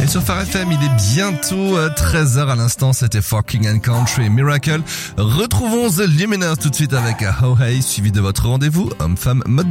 Et sur Phare FM, il est bientôt 13h à l'instant, c'était For King and Country Miracle. Retrouvons The Lumineers tout de suite avec How Hey, suivi de votre rendez-vous homme-femme mode